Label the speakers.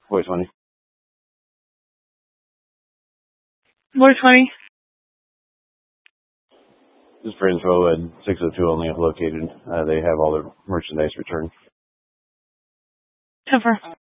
Speaker 1: Boy 20.
Speaker 2: Boy 20.
Speaker 1: Just for info, and 602 only have located. They have all their merchandise returned.
Speaker 2: Cover.